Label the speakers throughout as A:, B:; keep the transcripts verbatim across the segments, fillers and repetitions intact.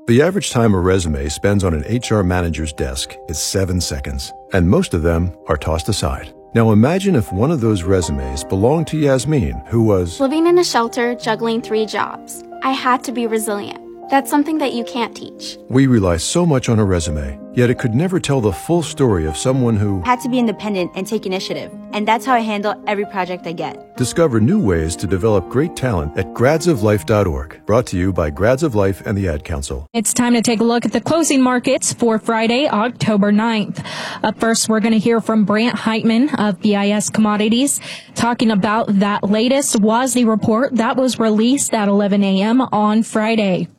A: The average time a resume spends on an H R manager's desk is seven seconds, and most of them are tossed aside. Now imagine if one of those resumes belonged to Yasmin, who was
B: living in a shelter, juggling three jobs. I had to be resilient. That's something that you can't teach.
A: We rely so much on a resume, yet it could never tell the full story of someone who
C: had to be independent and take initiative. And that's how I handle every project I get.
A: Discover new ways to develop great talent at grads of life dot org. Brought to you by Grads of Life and the Ad Council.
D: It's time to take a look at the closing markets for Friday, October ninth. Up first, we're going to hear from Brant Heitman of B I S Commodities, talking about that latest W A S D report that was released at eleven a.m. on Friday.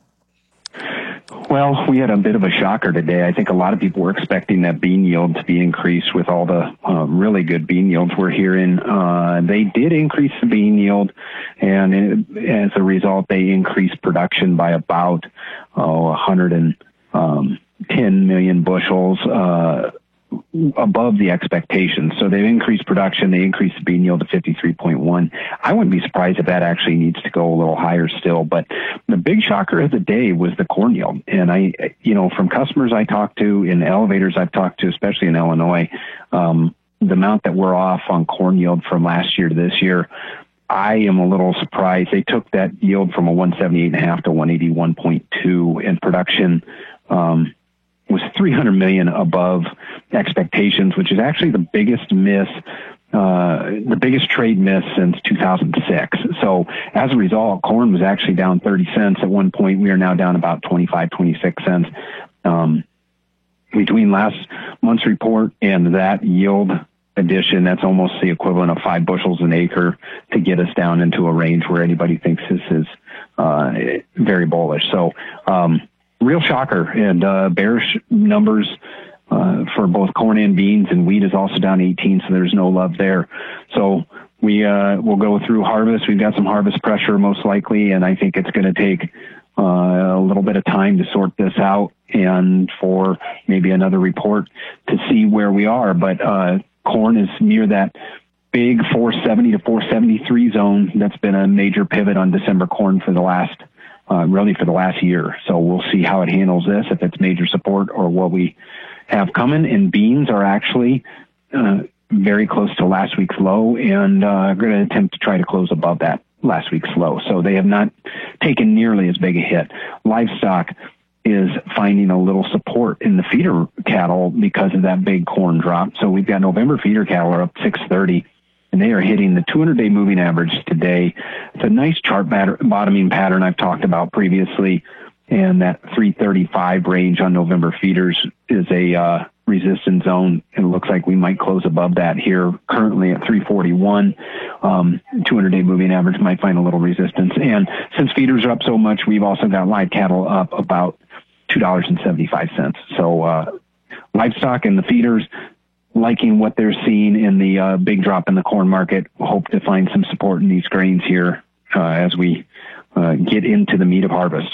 E: Well, we had a bit of a shocker today. I think a lot of people were expecting that bean yield to be increased with all the uh, really good bean yields we're hearing. Uh, they did increase the bean yield, and it, as a result, they increased production by about oh, one hundred ten million bushels uh, above the expectations. So they've increased production. They increased the bean yield to fifty-three point one. I wouldn't be surprised if that actually needs to go a little higher still. But the big shocker of the day was the corn yield. And I, you know, from customers I talked to, in elevators I've talked to, especially in Illinois, um, the amount that we're off on corn yield from last year to this year, I am a little surprised. They took that yield from a one seventy-eight and a half to one eighty-one point two, and production, um, was three hundred million above expectations, which is actually the biggest miss, uh, the biggest trade miss since two thousand six. So as a result, corn was actually down thirty cents at one point. We are now down about twenty-five, twenty-six cents. Um, between last month's report and that yield addition, that's almost the equivalent of five bushels an acre to get us down into a range where anybody thinks this is, uh, very bullish. So, um, real shocker, and uh, bearish numbers uh, for both corn and beans, and wheat is also down eighteen, so there's no love there. So we uh, will go through harvest. We've got some harvest pressure most likely, and I think it's going to take uh, a little bit of time to sort this out and for maybe another report to see where we are. But uh, corn is near that big four seventy to four seventy-three zone. That's been a major pivot on December corn for the last Uh, really for the last year. So we'll see how it handles this, if it's major support or what we have coming. And beans are actually uh, very close to last week's low, and uh, going to attempt to try to close above that last week's low. So they have not taken nearly as big a hit. Livestock is finding a little support in the feeder cattle because of that big corn drop. So we've got November feeder cattle are up six thirty. And they are hitting the two hundred day moving average today. It's a nice chart bottoming pattern I've talked about previously. And that three thirty-five range on November feeders is a uh, resistance zone. And it looks like we might close above that here currently at three forty-one. Um, two hundred day moving average might find a little resistance. And since feeders are up so much, we've also got live cattle up about two dollars and seventy-five cents. So uh, livestock and the feeders, liking what they're seeing in the uh, big drop in the corn market. Hope to find some support in these grains here uh, as we uh, get into the meat of harvest.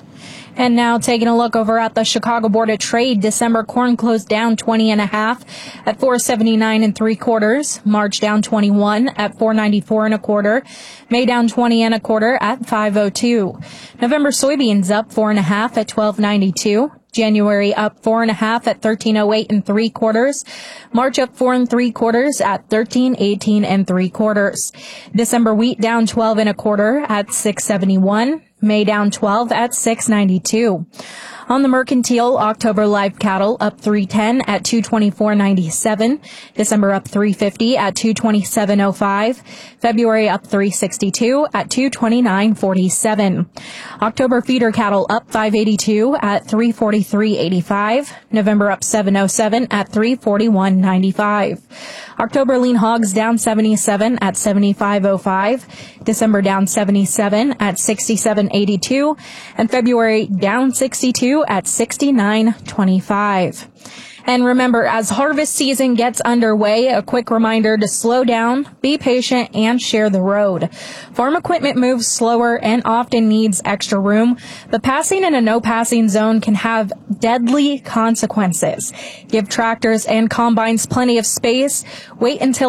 D: And now taking a look over at the Chicago Board of Trade, December corn closed down twenty and a half at four seventy-nine and three quarters. March down twenty-one at four ninety-four and a quarter. May down twenty and a quarter at five oh two. November soybeans up four and a half at twelve ninety-two. January up four and a half at thirteen oh eight and three quarters. March up four and three quarters at thirteen eighteen and three quarters. December wheat down twelve and a quarter at six seventy-one. May down twelve at six ninety-two. On the mercantile, October live cattle up three ten at two twenty-four ninety-seven. December up three fifty at two twenty-seven oh five. February up three sixty-two at two twenty-nine forty-seven. October feeder cattle up five eighty-two at three forty-three eighty-five. November up seven oh seven at three forty-one ninety-five. October lean hogs down seventy-seven at seventy-five oh five. December down seventy-seven at sixty-seven eighty-two. And February down sixty-two at sixty-nine twenty-five. And remember, as harvest season gets underway, a quick reminder to slow down, be patient, and share the road. Farm equipment moves slower and often needs extra room, but passing in a no-passing zone can have deadly consequences. Give tractors and combines plenty of space. Wait until